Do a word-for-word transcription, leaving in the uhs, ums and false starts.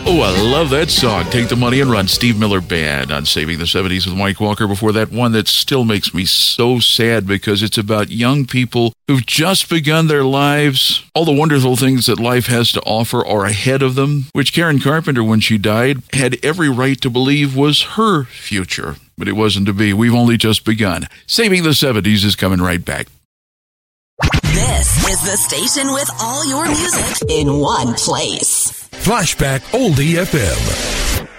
Oh, I love that song. Take the Money and Run. Steve Miller Band on Saving the seventies with Mike Walker. Before that, one that still makes me so sad because it's about young people who've just begun their lives. All the wonderful things that life has to offer are ahead of them, which Karen Carpenter, when she died, had every right to believe was her future. But it wasn't to be. We've only just begun. Saving the seventies is coming right back. This is the station with all your music in one place. Flashback Oldie F M.